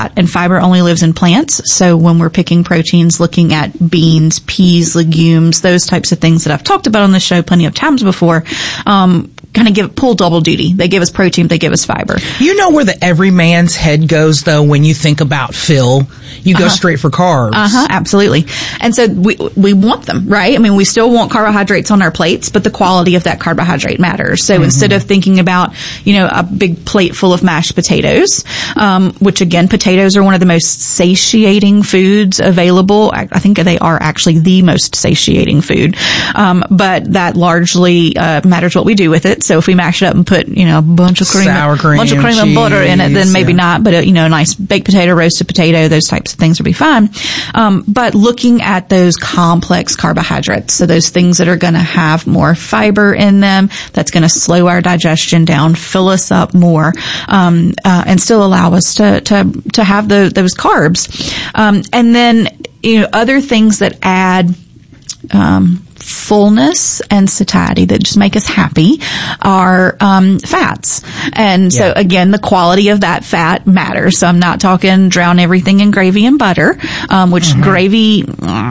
and fiber only lives in plants. So when we're picking proteins, looking at beans, peas, legumes, those types of things that I've talked about on the show plenty of times before, kind of pull double duty. They give us protein, they give us fiber. You know where the everyman's head goes, though, when you think about fill? You go straight for carbs. Absolutely. And so we want them, right? I mean, we still want carbohydrates on our plates, but the quality of that carbohydrate matters. So instead of thinking about, a big plate full of mashed potatoes, which again, potatoes are one of the most satiating foods available. I think they are actually the most satiating food. But that largely matters what we do with it. So if we mash it up and put, a bunch of cream, and butter in it, then maybe not. But a nice baked potato, roasted potato, those types of things would be fine. But looking at those complex carbohydrates, so those things that are going to have more fiber in them, that's going to slow our digestion down, fill us up more, and still allow us to have those carbs. And then, other things that add, fullness and satiety that just make us happy are fats. And so again, the quality of that fat matters. So I'm not talking drown everything in gravy and butter, which gravy's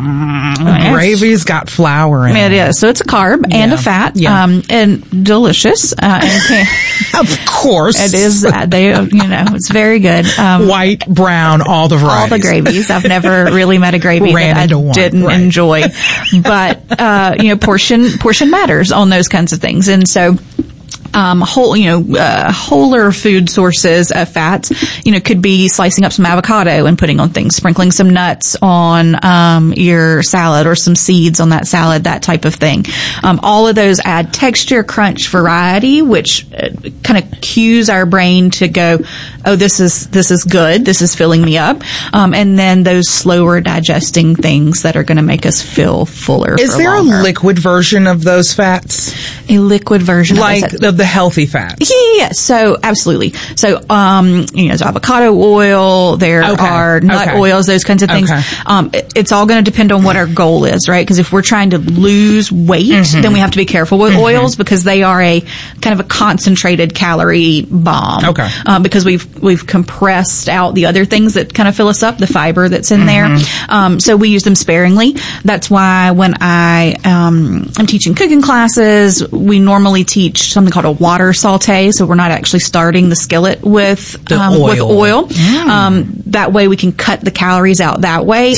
got flour in it. It is. So it's a carb and a fat, and delicious. Of course. It is. It's very good. White, brown, all the varieties. All the gravies. I've never really met a gravy that I didn't enjoy. But, portion matters on those kinds of things. And so, wholer food sources of fats, could be slicing up some avocado and putting on things, sprinkling some nuts on, your salad or some seeds on that salad, that type of thing. All of those add texture, crunch, variety, which kind of cues our brain to go, oh, this is good. This is filling me up. And then those slower digesting things that are going to make us feel fuller. Is there longer. A liquid version of those fats? A liquid version of the healthy fats? Yeah. So absolutely. So, there's avocado oil, there are nut oils, those kinds of things. It's all going to depend on what our goal is, right? Because if we're trying to lose weight, then we have to be careful with oils because they are a kind of a concentrated calorie bomb. Because we've compressed out the other things that kind of fill us up, the fiber that's in there. So we use them sparingly. That's why when I'm teaching cooking classes, we normally teach something called a water saute. So we're not actually starting the skillet with oil. That way we can cut the calories out that way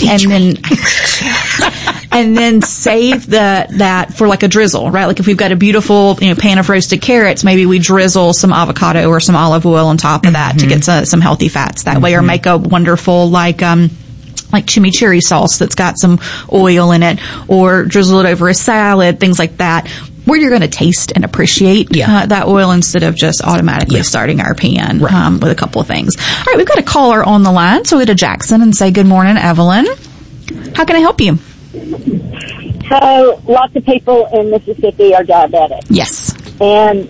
and then save that for like a drizzle, right? Like if we've got a beautiful, pan of roasted carrots, maybe we drizzle some avocado or some olive oil on top of that to get some healthy fats that way, or make a wonderful like chimichurri sauce that's got some oil in it, or drizzle it over a salad, things like that, where you're going to taste and appreciate that oil instead of just automatically starting our pan with a couple of things. All right, we've got a caller on the line, so we go to Jackson and say, good morning, Evelyn. How can I help you? So, lots of people in Mississippi are diabetic. Yes. And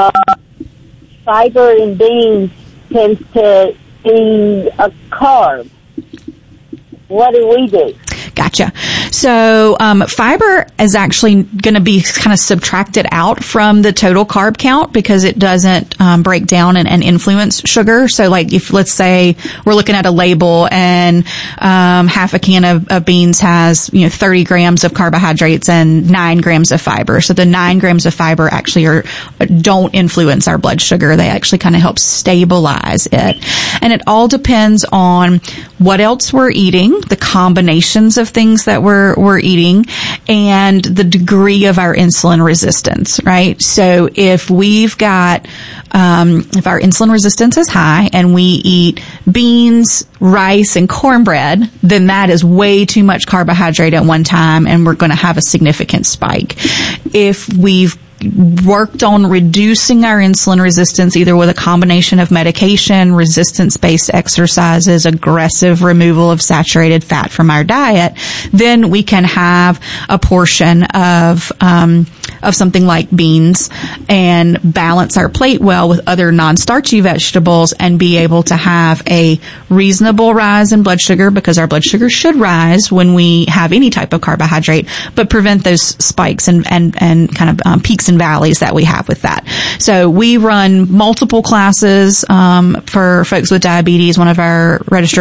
fiber in beans tends to be a carb. What do we do? Gotcha. So, fiber is actually going to be kind of subtracted out from the total carb count because it doesn't break down and influence sugar. So, like, if let's say we're looking at a label and half a can of beans has 30 grams of carbohydrates and 9 grams of fiber. So the 9 grams of fiber actually don't influence our blood sugar. They actually kind of help stabilize it. And it all depends on what else we're eating, the combinations of things that we're eating, and the degree of our insulin resistance, right? So if we've got, if our insulin resistance is high and we eat beans, rice, and cornbread, then that is way too much carbohydrate at one time, and we're going to have a significant spike. If we've worked on reducing our insulin resistance, either with a combination of medication, resistance-based exercises, aggressive removal of saturated fat from our diet, then we can have a portion of something like beans and balance our plate well with other non-starchy vegetables and be able to have a reasonable rise in blood sugar, because our blood sugar should rise when we have any type of carbohydrate, but prevent those spikes and kind of peaks and valleys that we have with that. So we run multiple classes for folks with diabetes. One of our registered